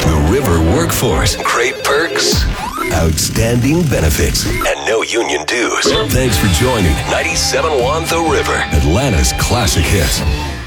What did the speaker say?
The River workforce. Great perks, outstanding benefits, and no union dues. Thanks for joining 97.1 The River, Atlanta's classic hits.